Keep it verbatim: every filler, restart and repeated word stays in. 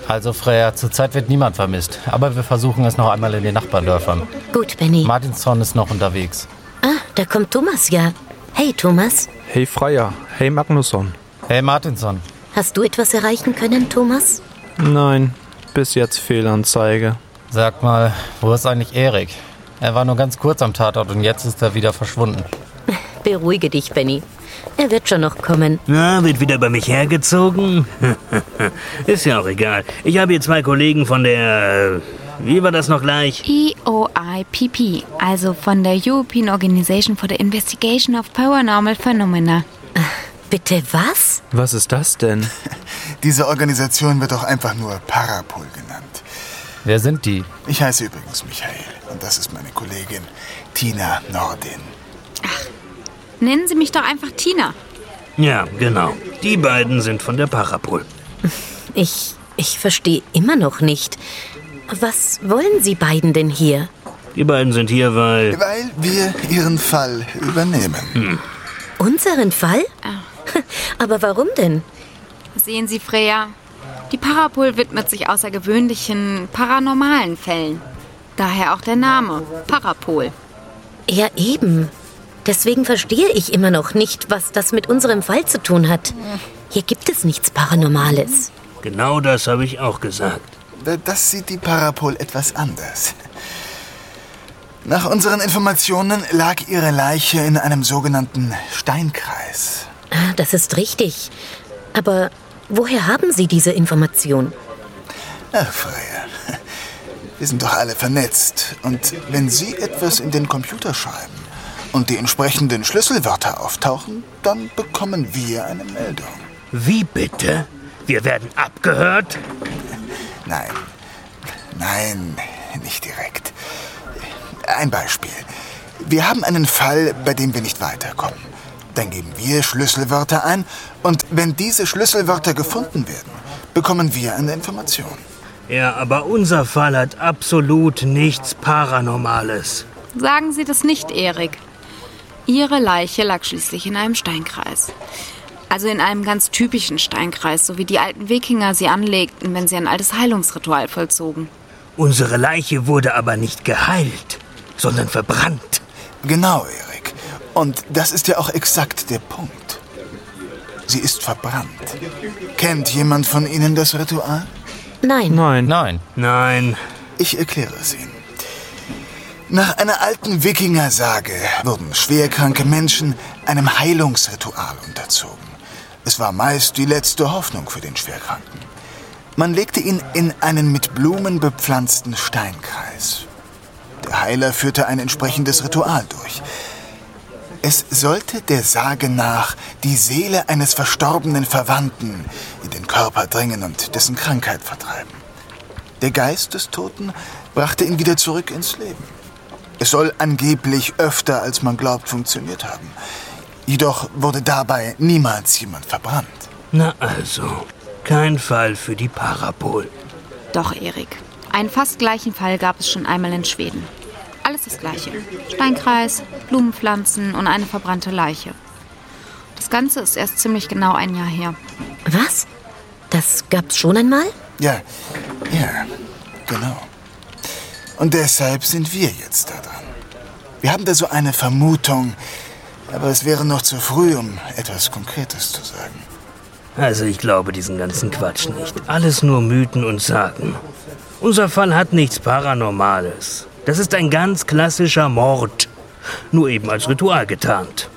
Also Freya, zurzeit wird niemand vermisst. Aber wir versuchen es noch einmal in den Nachbardörfern. Gut, Benny. Martinsson ist noch unterwegs. Ah, da kommt Thomas ja. Hey, Thomas. Hey, Freya. Hey, Magnusson. Hey, Martinsson. Hast du etwas erreichen können, Thomas? Nein, bis jetzt Fehlanzeige. Sag mal, wo ist eigentlich Erik? Er war nur ganz kurz am Tatort und jetzt ist er wieder verschwunden. Beruhige dich, Benny. Er wird schon noch kommen. Na, wird wieder bei mich hergezogen? Ist ja auch egal. Ich habe hier zwei Kollegen von der... Wie war das noch gleich? E O I P P, also von der European Organization for the Investigation of Paranormal Phenomena. Bitte was? Was ist das denn? Diese Organisation wird auch einfach nur Parapol genannt. Wer sind die? Ich heiße übrigens Michael und das ist meine Kollegin Tina Nordin. Nennen Sie mich doch einfach Tina. Ja, genau. Die beiden sind von der Parapol. Ich, ich verstehe immer noch nicht. Was wollen Sie beiden denn hier? Die beiden sind hier, weil... Weil wir ihren Fall übernehmen. Hm. Unseren Fall? Ah. Aber warum denn? Sehen Sie, Freya, die Parapol widmet sich außergewöhnlichen, paranormalen Fällen. Daher auch der Name, Parapol. Ja, eben. Deswegen verstehe ich immer noch nicht, was das mit unserem Fall zu tun hat. Hier gibt es nichts Paranormales. Genau das habe ich auch gesagt. Das sieht die Parapol etwas anders. Nach unseren Informationen lag ihre Leiche in einem sogenannten Steinkreis. Ah, das ist richtig. Aber woher haben Sie diese Information? Ach, Freya, wir sind doch alle vernetzt. Und wenn Sie etwas in den Computer schreiben und die entsprechenden Schlüsselwörter auftauchen, dann bekommen wir eine Meldung. Wie bitte? Wir werden abgehört? Nein, nein, nicht direkt. Ein Beispiel. Wir haben einen Fall, bei dem wir nicht weiterkommen. Dann geben wir Schlüsselwörter ein und wenn diese Schlüsselwörter gefunden werden, bekommen wir eine Information. Ja, aber unser Fall hat absolut nichts Paranormales. Sagen Sie das nicht, Erik. Ihre Leiche lag schließlich in einem Steinkreis. Also in einem ganz typischen Steinkreis, so wie die alten Wikinger sie anlegten, wenn sie ein altes Heilungsritual vollzogen. Unsere Leiche wurde aber nicht geheilt, sondern verbrannt. Genau, Erik. Und das ist ja auch exakt der Punkt. Sie ist verbrannt. Kennt jemand von Ihnen das Ritual? Nein. Nein. Nein. Nein. Ich erkläre es Ihnen. Nach einer alten Wikinger-Sage wurden schwerkranke Menschen einem Heilungsritual unterzogen. Es war meist die letzte Hoffnung für den Schwerkranken. Man legte ihn in einen mit Blumen bepflanzten Steinkreis. Der Heiler führte ein entsprechendes Ritual durch. Es sollte der Sage nach die Seele eines verstorbenen Verwandten in den Körper dringen und dessen Krankheit vertreiben. Der Geist des Toten brachte ihn wieder zurück ins Leben. Es soll angeblich öfter, als man glaubt, funktioniert haben. Jedoch wurde dabei niemals jemand verbrannt. Na also, kein Fall für die Parapol. Doch, Erik. Einen fast gleichen Fall gab es schon einmal in Schweden. Alles das Gleiche. Steinkreis, Blumenpflanzen und eine verbrannte Leiche. Das Ganze ist erst ziemlich genau ein Jahr her. Was? Das gab's schon einmal? Ja, ja, genau. Und deshalb sind wir jetzt da dran. Wir haben da so eine Vermutung, aber es wäre noch zu früh, um etwas Konkretes zu sagen. Also ich glaube diesen ganzen Quatsch nicht. Alles nur Mythen und Sagen. Unser Fall hat nichts Paranormales. Das ist ein ganz klassischer Mord. Nur eben als Ritual getarnt.